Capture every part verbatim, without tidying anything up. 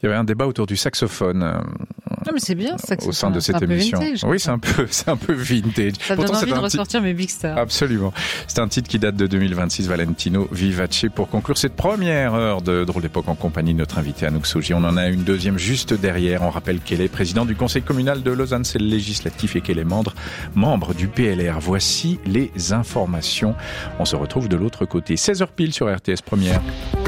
y avait un débat autour du saxophone. Euh, non, mais c'est bien, saxophone. Au sein de cette émission. Vintage, oui, c'est un peu, c'est un peu vintage. Ça donne envie de ressortir mes Big Stars. Absolument. C'est un titre qui date de deux mille vingt-six, Valentino Vivace, pour conclure cette première heure de Drôle d'époque en compagnie de notre invité Anouk Sougi. On en a une deuxième juste derrière. On rappelle qu'elle est présidente du conseil communal de Lausanne, c'est le législatif, et qu'elle est membre, membre du P L R. Voici les informations. On se retrouve de l'autre côté. seize heures pile sur R T S Première.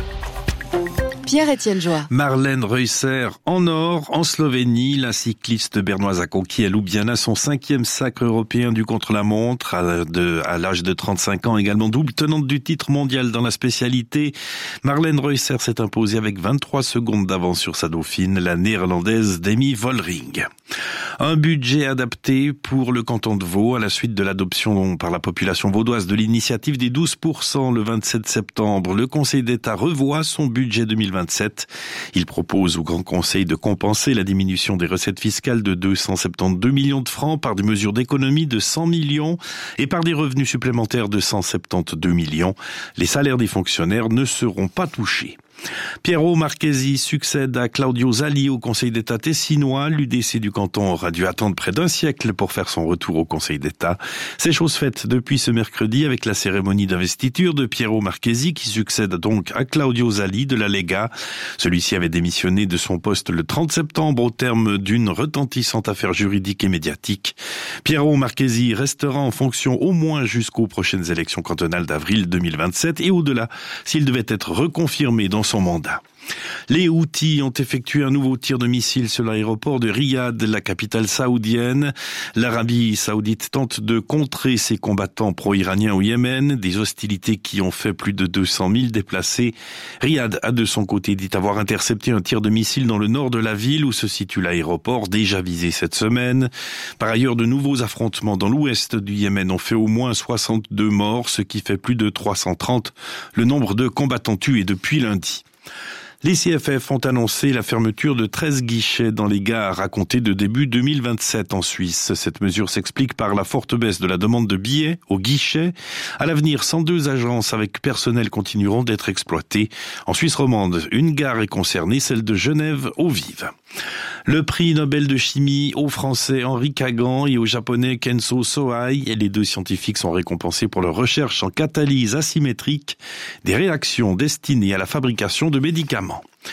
Pierre-Étienne Joie. Marlène Reusser en or, en Slovénie. La cycliste bernoise a conquis à Ljubljana son cinquième sacre européen du contre-la-montre. À, de, à l'âge de trente-cinq ans, également double tenante du titre mondial dans la spécialité. Marlène Reusser s'est imposée avec vingt-trois secondes d'avance sur sa dauphine, la néerlandaise Demi Vollering. Un budget adapté pour le canton de Vaud à la suite de l'adoption par la population vaudoise de l'initiative des douze pour cent le vingt-sept septembre. Le Conseil d'État revoit son budget deux mille vingt-sept. Il propose au Grand Conseil de compenser la diminution des recettes fiscales de deux cent soixante-douze millions de francs par des mesures d'économie de cent millions et par des revenus supplémentaires de cent soixante-douze millions. Les salaires des fonctionnaires ne seront pas touchés. Piero Marchesi succède à Claudio Zali au Conseil d'État tessinois. L'U D C du canton aura dû attendre près d'un siècle pour faire son retour au Conseil d'État. C'est chose faite depuis ce mercredi avec la cérémonie d'investiture de Piero Marchesi qui succède donc à Claudio Zali de la Lega. Celui-ci avait démissionné de son poste le trente septembre au terme d'une retentissante affaire juridique et médiatique. Piero Marchesi restera en fonction au moins jusqu'aux prochaines élections cantonales d'avril deux mille vingt-sept et au-delà s'il devait être reconfirmé dans son mandat. Les Houthis ont effectué un nouveau tir de missile sur l'aéroport de Riyad, la capitale saoudienne. L'Arabie saoudite tente de contrer ses combattants pro-iraniens au Yémen, des hostilités qui ont fait plus de deux cent mille déplacés. Riyad a de son côté dit avoir intercepté un tir de missile dans le nord de la ville où se situe l'aéroport, déjà visé cette semaine. Par ailleurs, de nouveaux affrontements dans l'ouest du Yémen ont fait au moins soixante-deux morts, ce qui fait plus de trois cent trente le nombre de combattants tués depuis lundi. Les C F F ont annoncé la fermeture de treize guichets dans les gares à compter de début deux mille vingt-sept en Suisse. Cette mesure s'explique par la forte baisse de la demande de billets aux guichets. À l'avenir, cent deux agences avec personnel continueront d'être exploitées. En Suisse romande, une gare est concernée, celle de Genève aux Vives. Le prix Nobel de chimie au Français Henri Kagan et au Japonais Kenzo Sohei. Et les deux scientifiques sont récompensés pour leur recherche en catalyse asymétrique des réactions destinées à la fabrication de médicaments.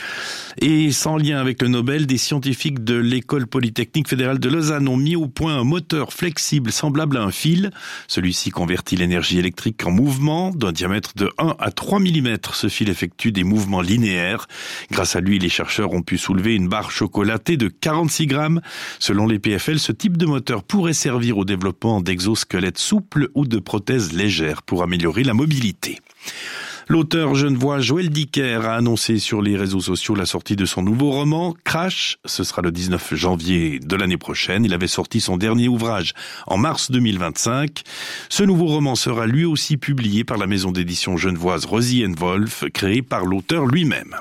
Et sans lien avec le Nobel, des scientifiques de l'École Polytechnique Fédérale de Lausanne ont mis au point un moteur flexible semblable à un fil. Celui-ci convertit l'énergie électrique en mouvement. D'un diamètre de un à trois millimètres, ce fil effectue des mouvements linéaires. Grâce à lui, les chercheurs ont pu soulever une barre chocolatée de quarante-six grammes. Selon les P F L, ce type de moteur pourrait servir au développement d'exosquelettes souples ou de prothèses légères pour améliorer la mobilité. L'auteur genevois Joël Dicker a annoncé sur les réseaux sociaux la sortie de son nouveau roman, Crash. Ce sera le dix-neuf janvier de l'année prochaine. Il avait sorti son dernier ouvrage en mars deux mille vingt-cinq. Ce nouveau roman sera lui aussi publié par la maison d'édition genevoise Rosie and Wolf, créée par l'auteur lui-même.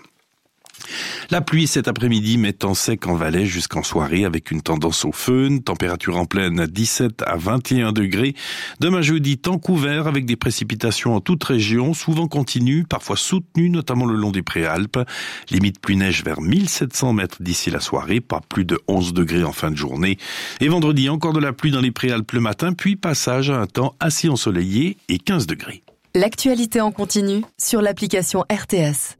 La pluie cet après-midi met en sec en Valais jusqu'en soirée avec une tendance au föhn, température en pleine dix-sept à vingt et un degrés. Demain jeudi, temps couvert avec des précipitations en toute région, souvent continues, parfois soutenues, notamment le long des Préalpes. Limite pluie-neige vers mille sept cents mètres d'ici la soirée, pas plus de onze degrés en fin de journée. Et vendredi, encore de la pluie dans les Préalpes le matin, puis passage à un temps assez ensoleillé et quinze degrés. L'actualité en continu sur l'application R T S.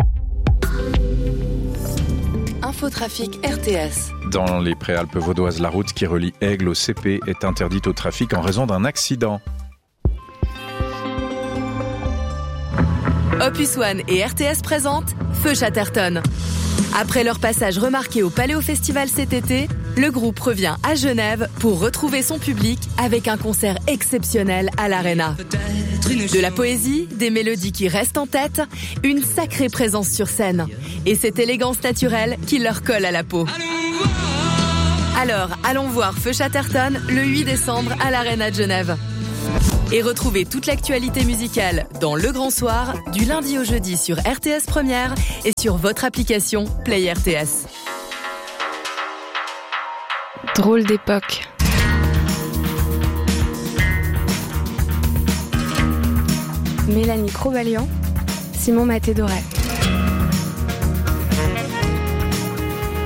Infotrafic R T S. Dans les Préalpes vaudoises, la route qui relie Aigle au C P est interdite au trafic en raison d'un accident. Opus One et R T S présentent Feu Chatterton. Après leur passage remarqué au Paléo Festival cet été, le groupe revient à Genève pour retrouver son public avec un concert exceptionnel à l'Arena. De la poésie, des mélodies qui restent en tête, une sacrée présence sur scène et cette élégance naturelle qui leur colle à la peau. Alors, allons voir Feu Chatterton le huit décembre à l'Arena de Genève. Et retrouvez toute l'actualité musicale dans Le Grand Soir, du lundi au jeudi sur R T S Première et sur votre application Play R T S. Drôle d'époque. Mélanie Crobalian, Simon Maté-Doré.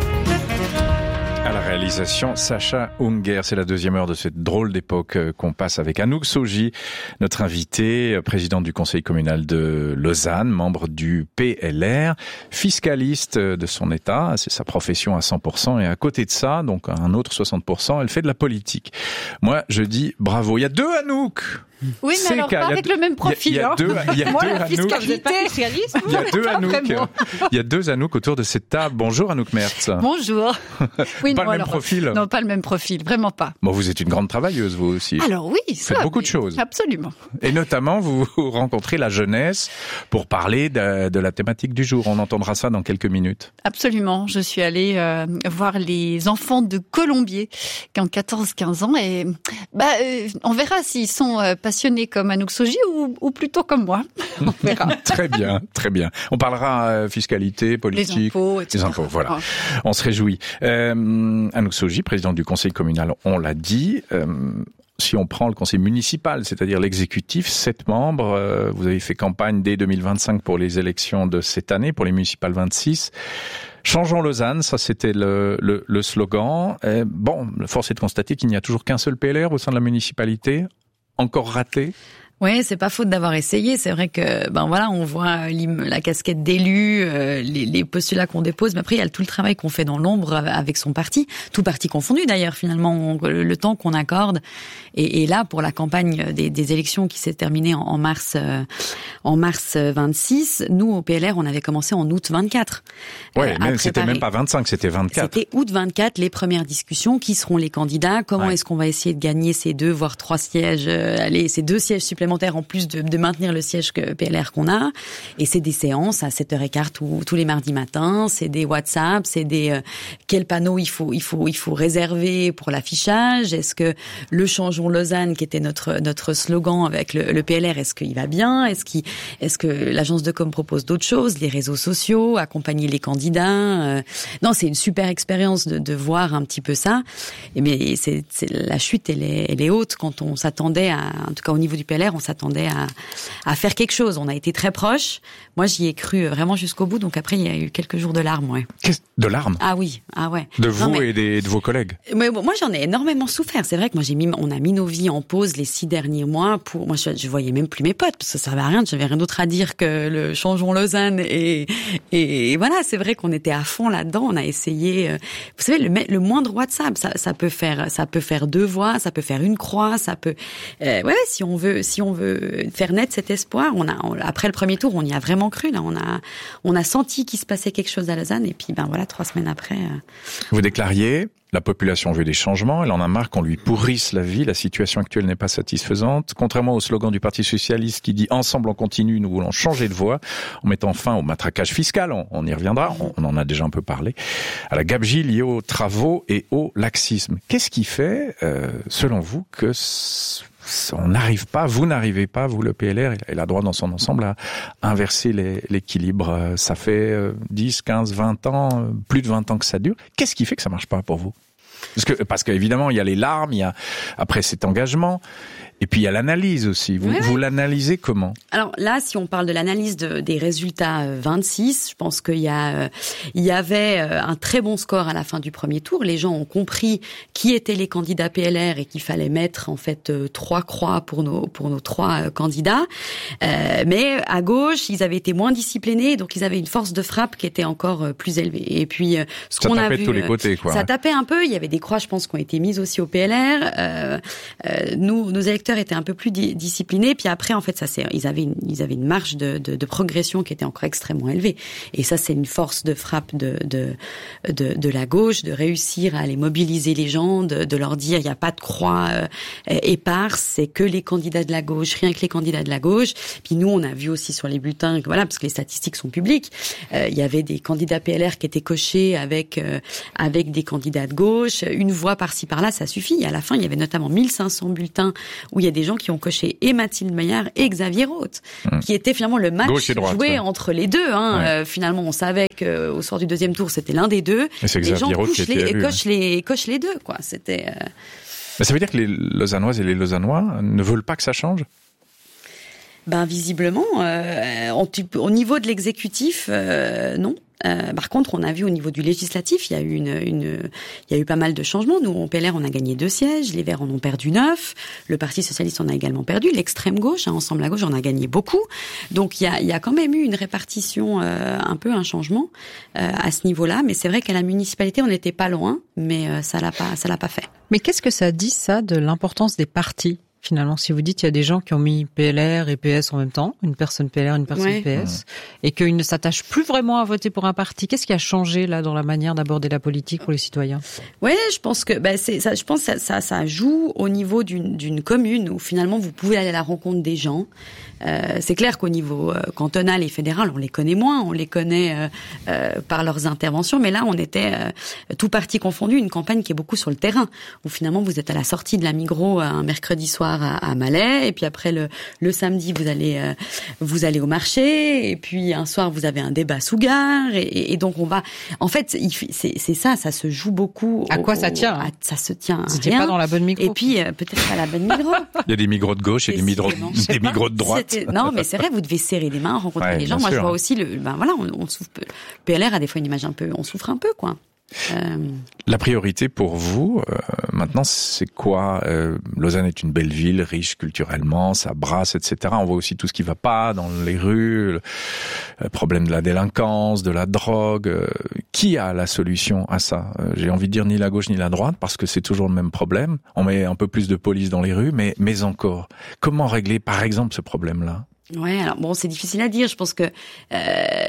réalisation Sacha Unger. C'est la deuxième heure de cette drôle d'époque qu'on passe avec Anouk Sogi, notre invité, président du conseil communal de Lausanne, membre du P L R, fiscaliste de son état, c'est sa profession à cent pour cent, et à côté de ça, donc un autre soixante pour cent, elle fait de la politique. Moi, je dis bravo. Il y a deux Anouk. Oui, mais alors pas avec le même profil. Il y a deux, il y a Moi, deux la Anouk. fiscalité, Il y a deux Anouk. Il y a deux Anouk autour de cette table. Bonjour Anouk Mertz. Bonjour. Oui, pas non, le même alors, profil. Non, pas le même profil, vraiment pas. Bon, vous êtes une grande travailleuse, vous aussi. Alors oui, vous ça. faites beaucoup oui, de choses. Absolument. Et notamment, vous rencontrez la jeunesse pour parler de, de la thématique du jour. On entendra ça dans quelques minutes. Absolument. Je suis allée euh, voir les enfants de Colombier qui ont quatorze quinze ans et bah, euh, on verra s'ils sont euh, passionnés comme Anouk Sogi ou, ou plutôt comme moi. On verra. Très bien, très bien. On parlera euh, fiscalité, politique, les impôts, et cetera. Les impôts, voilà. Oh. On se réjouit. Euh, Anouk Sogi, présidente du conseil communal, on l'a dit. Euh, si on prend le conseil municipal, c'est-à-dire l'exécutif, sept membres, euh, vous avez fait campagne dès deux mille vingt-cinq pour les élections de cette année, pour les municipales vingt-six. Changeons Lausanne, ça c'était le, le, le slogan. Et bon, force est de constater qu'il n'y a toujours qu'un seul P L R au sein de la municipalité. Encore raté? Oui, c'est pas faute d'avoir essayé. C'est vrai que, ben voilà, on voit la casquette d'élu, euh, les, les postulats qu'on dépose, mais après il y a tout le travail qu'on fait dans l'ombre avec son parti, tout parti confondu d'ailleurs. Finalement, on, le, le temps qu'on accorde. Et, et là, pour la campagne des, des élections qui s'est terminée en, en mars, euh, en mars vingt-six, nous au P L R, on avait commencé en août vingt-quatre. Ouais, euh, mais c'était même pas vingt-cinq, c'était vingt-quatre. C'était août vingt-quatre, les premières discussions. Qui seront les candidats? Comment ouais. est-ce qu'on va essayer de gagner ces deux, voire trois sièges? Euh, allez, ces deux sièges supplémentaires. En plus de, de maintenir le siège que P L R qu'on a. Et c'est des séances à sept heures quinze tous, tous les mardis matins, c'est des WhatsApp, c'est des euh, quels panneaux il faut il faut il faut réserver pour l'affichage, est-ce que le Changeons Lausanne qui était notre notre slogan avec le, le P L R, est-ce qu'il va bien, est-ce qu'il est-ce que l'agence de com propose d'autres choses, les réseaux sociaux, accompagner les candidats. Euh, non, c'est une super expérience de, de voir un petit peu ça. Et mais c'est, c'est la chute elle est elle est haute quand on s'attendait à, en tout cas au niveau du P L R, on s'attendait à, à faire quelque chose. On a été très proches. Moi, j'y ai cru vraiment jusqu'au bout. Donc après, il y a eu quelques jours de larmes, ouais. De larmes? Ah oui, ah ouais. De vous non, mais, et des, de vos collègues? Mais bon, moi, j'en ai énormément souffert. C'est vrai que moi, j'ai mis, on a mis nos vies en pause les six derniers mois. Pour moi, je, je voyais même plus mes potes parce que ça servait à rien. J'avais rien d'autre à dire que le Changeons Lausanne. Et, et, et voilà, c'est vrai qu'on était à fond là-dedans. On a essayé. Euh, vous savez, le, le moindre WhatsApp, ça, ça peut faire, ça peut faire deux voix, ça peut faire une croix, ça peut. Euh, ouais, si on veut, si on veut faire naître cet espoir. On a, on, après le premier tour, on y a vraiment cru. Là, on a, on a senti qu'il se passait quelque chose à Lausanne. Et puis, ben voilà, trois semaines après. Euh... Vous déclariez, la population veut des changements. Elle en a marre qu'on lui pourrisse la vie. La situation actuelle n'est pas satisfaisante. Contrairement au slogan du Parti socialiste qui dit « Ensemble on continue, nous voulons changer de voie » en mettant fin au matraquage fiscal. On, on y reviendra. On, on en a déjà un peu parlé. À la gabegie liée aux travaux et au laxisme. Qu'est-ce qui fait, euh, selon vous, que on n'arrive pas, vous n'arrivez pas, vous le P L R et la droite dans son ensemble, à inverser les, l'équilibre? Ça fait dix, quinze, vingt ans, plus de vingt ans que ça dure. Qu'est-ce qui fait que ça marche pas pour vous? Parce que, parce qu'évidemment, il y a les larmes, il y a, après cet engagement, et puis il y a l'analyse aussi. Vous, oui, vous oui. l'analysez comment? Alors là, si on parle de l'analyse de, des résultats vingt-six, je pense qu'il y a, euh, il y avait un très bon score à la fin du premier tour. Les gens ont compris qui étaient les candidats P L R et qu'il fallait mettre en fait euh, trois croix pour nos pour nos trois euh, candidats. Euh, mais à gauche, ils avaient été moins disciplinés, donc ils avaient une force de frappe qui était encore euh, plus élevée. Et puis euh, ce ça qu'on a vu, de tous les côtés, quoi. Ça tapait un peu. Il y avait des croix, je pense, qui ont été mises aussi au P L R. Euh, euh, nous, nos électeurs étaient un peu plus di- disciplinés. Puis après, en fait, ça c'est, ils avaient une, ils avaient une marge de, de, de progression qui était encore extrêmement élevée. Et ça, c'est une force de frappe de de de, de la gauche, de réussir à aller mobiliser les gens, de, de leur dire il n'y a pas de croix euh, éparse, c'est que les candidats de la gauche, rien que les candidats de la gauche. Puis nous, on a vu aussi sur les bulletins, voilà, parce que les statistiques sont publiques, euh, il y avait des candidats P L R qui étaient cochés avec euh, avec des candidats de gauche. Une voix par-ci par-là, ça suffit. Et à la fin, il y avait notamment mille cinq cents bulletins où il y a des gens qui ont coché et Mathilde Maillard et Xavier Roth, mmh. qui était finalement le match droite, joué ouais. entre les deux. Hein. Ouais. Euh, finalement, on savait qu'au soir du deuxième tour, c'était l'un des deux. Et c'est Xavier Roth qui était les, élu, cochent, ouais. les, cochent les deux, quoi. C'était. Euh... Mais ça veut dire que les Lausannoises et les Lausannois ne veulent pas que ça change? Ben visiblement, euh, on, au niveau de l'exécutif, euh, non. Euh, par contre, on a vu au niveau du législatif, il y a eu une, une, il y a eu pas mal de changements. Nous, au P L R, on a gagné deux sièges, les Verts en ont perdu neuf, le Parti socialiste en a également perdu, l'extrême gauche, hein, Ensemble à gauche, en a gagné beaucoup. Donc, il y a, il y a quand même eu une répartition, euh, un peu un changement euh, à ce niveau-là. Mais c'est vrai qu'à la municipalité, on n'était pas loin, mais euh, ça l'a pas, ça l'a pas fait. Mais qu'est-ce que ça dit ça de l'importance des partis? Finalement, si vous dites qu'il y a des gens qui ont mis P L R et P S en même temps, une personne P L R, une personne ouais. P S, et qu'ils ne s'attachent plus vraiment à voter pour un parti, qu'est-ce qui a changé là dans la manière d'aborder la politique pour les citoyens? Ouais, je pense que bah, c'est ça. Je pense que ça, ça, ça joue au niveau d'une, d'une commune où finalement vous pouvez aller à la rencontre des gens. Euh, c'est clair qu'au niveau euh, cantonal et fédéral, on les connaît moins, on les connaît euh, euh, par leurs interventions, mais là, on était euh, tout parti confondu, une campagne qui est beaucoup sur le terrain, où finalement vous êtes à la sortie de la Migros un mercredi soir à, à Malais, et puis après le, le samedi vous allez euh, vous allez au marché, et puis un soir vous avez un débat sous gare, et, et donc on va. En fait, il, c'est, c'est ça, ça se joue beaucoup. À au, quoi ça tient? à, Ça se tient. Vous à n'étiez rien. pas dans la bonne Migros. Et puis euh, peut-être pas la bonne Migros. Il y a des Migros de gauche et des Migros, des Migros de droite. C'était... Non, mais c'est vrai, vous devez serrer les mains, rencontrer ouais, les gens. Moi, sûr. je vois aussi le. Ben voilà, on, on souffre. Le P L R a des fois une image un peu. On souffre un peu, quoi. Euh... La priorité pour vous, euh, maintenant, c'est quoi? euh, Lausanne est une belle ville, riche culturellement, ça brasse, et cetera. On voit aussi tout ce qui va pas dans les rues, le, le problème de la délinquance, de la drogue. Euh, qui a la solution à ça? euh, J'ai envie de dire ni la gauche ni la droite, parce que c'est toujours le même problème. On met un peu plus de police dans les rues, mais, mais encore, comment régler, par exemple, ce problème-là? Ouais, alors bon, c'est difficile à dire. Je pense que euh,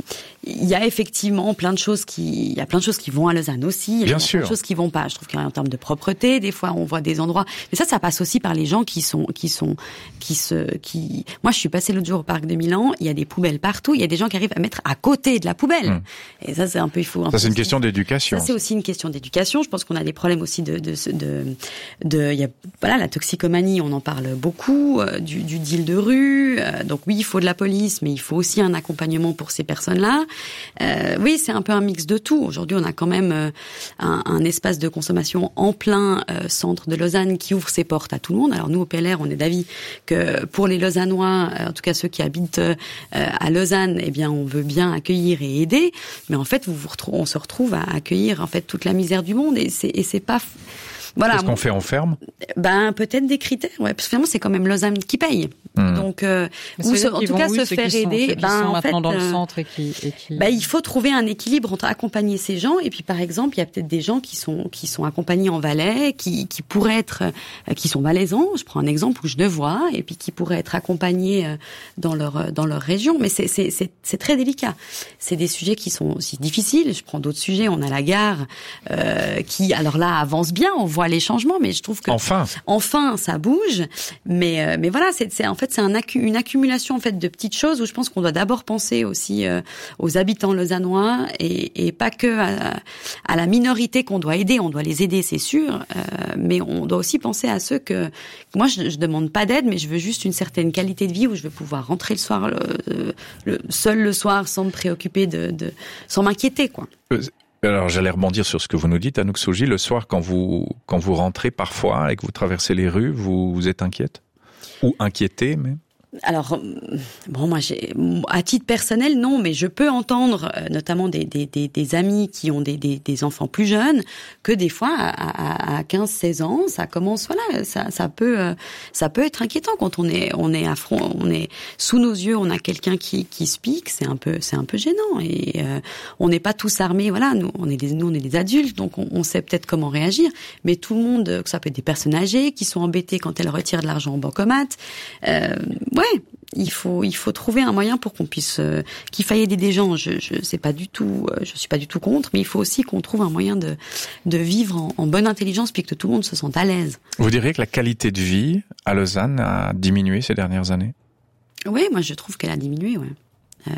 il y a effectivement plein de choses qui, il y a plein de choses qui vont à Lausanne aussi. Il y a Bien plein sûr. de choses qui vont pas. Je trouve qu'en termes de propreté, des fois, on voit des endroits. Mais ça, ça passe aussi par les gens qui sont, qui sont, qui se, qui. Moi, je suis passée l'autre jour au parc de Milan. Il y a des poubelles partout. Il y a des gens qui arrivent à mettre à côté de la poubelle. Mmh. Et ça, c'est un peu il faut. Un ça, peu c'est une aussi. question d'éducation. Ça, c'est aussi une question d'éducation. Je pense qu'on a des problèmes aussi de, de, de, de. Il y a, voilà, la toxicomanie. On en parle beaucoup. Euh, du, du deal de rue. Euh, donc oui. Il faut de la police, mais il faut aussi un accompagnement pour ces personnes-là. Euh, oui, c'est un peu un mix de tout. Aujourd'hui, on a quand même euh, un, un espace de consommation en plein euh, centre de Lausanne qui ouvre ses portes à tout le monde. Alors nous, au P L R, on est d'avis que pour les Lausannois, en tout cas ceux qui habitent euh, à Lausanne, eh bien, on veut bien accueillir et aider. Mais en fait, vous vous retrouvez, on se retrouve à accueillir en fait toute la misère du monde, et c'est, et c'est pas. Voilà. Qu'est-ce qu'on fait? On ferme? Ben peut-être des critères, ouais, parce que finalement c'est quand même Lausanne qui paye. Mmh. Donc, euh, ou se, en tout vont, cas oui, se faire qui aider. Sont, qui ben sont en maintenant fait, dans le euh, centre et qui, et qui. Ben il faut trouver un équilibre entre accompagner ces gens et puis par exemple il y a peut-être des gens qui sont qui sont accompagnés en Valais, qui qui pourraient être, euh, qui sont valaisans. Je prends un exemple où je le vois, et puis qui pourraient être accompagnés euh, dans leur dans leur région. Mais c'est c'est c'est c'est très délicat. C'est des sujets qui sont aussi difficiles. Je prends d'autres sujets. On a la gare euh, qui alors là avance bien. On voit les changements, mais je trouve que enfin enfin ça bouge. Mais euh, mais voilà, c'est c'est en fait c'est un accu, une accumulation en fait de petites choses où je pense qu'on doit d'abord penser aussi euh, aux habitants lausannois et, et pas que à, à la minorité qu'on doit aider. On doit les aider, c'est sûr, euh, mais on doit aussi penser à ceux que moi je, je demande pas d'aide, mais je veux juste une certaine qualité de vie où je veux pouvoir rentrer le soir, le, le, seul le soir, sans me préoccuper de, de sans m'inquiéter, quoi. Euh... Alors j'allais rebondir sur ce que vous nous dites, Anouk Sougy. Le soir, quand vous quand vous rentrez parfois et que vous traversez les rues, vous, vous êtes inquiète ou inquiétée même? Alors, bon, moi, j'ai, à titre personnel, non, mais je peux entendre, euh, notamment des, des, des, des amis qui ont des, des, des enfants plus jeunes, que des fois, à, à, à quinze seize ans, ça commence, voilà, ça, ça peut, euh, ça peut être inquiétant quand on est, on est à front, on est sous nos yeux, on a quelqu'un qui, qui se pique, c'est un peu, c'est un peu gênant, et euh, on n'est pas tous armés, voilà, nous, on est des, nous, on est des adultes, donc on, on sait peut-être comment réagir, mais tout le monde, ça peut être des personnes âgées qui sont embêtées quand elles retirent de l'argent au bancomat, euh, ouais. Il faut, il faut trouver un moyen pour qu'on puisse, euh, qu'il faille aider des gens. Je, je sais pas du tout, euh, je suis pas du tout contre, mais il faut aussi qu'on trouve un moyen de, de vivre en, en bonne intelligence, puis que tout le monde se sente à l'aise. Vous diriez que la qualité de vie à Lausanne a diminué ces dernières années? Oui, moi je trouve qu'elle a diminué, ouais. Euh,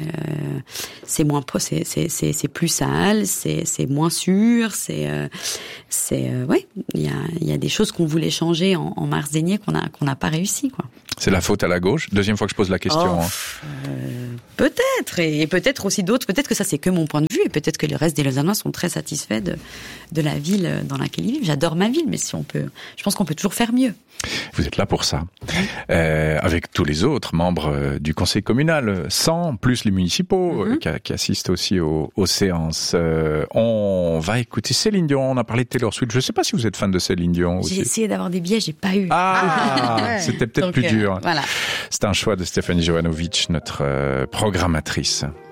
c'est moins, c'est, c'est, c'est, c'est plus sale, c'est, c'est moins sûr, c'est, euh, c'est, euh, ouais, il y a, il y a des choses qu'on voulait changer en, en mars dernier qu'on a, qu'on n'a pas réussi, quoi. C'est la faute à la gauche. Deuxième fois que je pose la question. Oh, hein. euh, peut-être, et, et peut-être aussi d'autres. Peut-être que ça c'est que mon point de vue, et peut-être que le reste des Lausannois sont très satisfaits de, de la ville dans laquelle ils vivent. J'adore ma ville, mais si on peut, je pense qu'on peut toujours faire mieux. Vous êtes là pour ça, euh, avec tous les autres membres du conseil communal, cent plus les municipaux mm-hmm. qui, qui assistent aussi aux, aux séances. Euh, on va écouter Céline Dion. On a parlé de Taylor Swift. Je ne sais pas si vous êtes fan de Céline Dion. Aussi. J'ai essayé d'avoir des billets, j'ai pas eu. Ah, c'était peut-être Donc, plus euh, dur. Voilà. C'est un choix de Stéphanie Jovanovic, notre euh, programmatrice.